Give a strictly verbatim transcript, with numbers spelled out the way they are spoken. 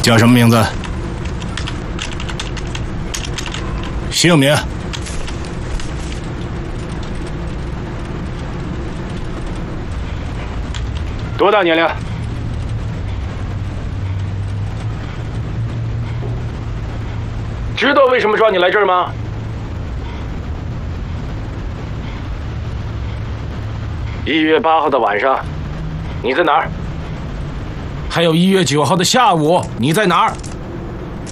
叫什么名字？姓名？ 多大年龄？知道为什么抓你来这儿吗？一月八号的晚上，你在哪儿？ 还有一月九号的下午，你在哪儿？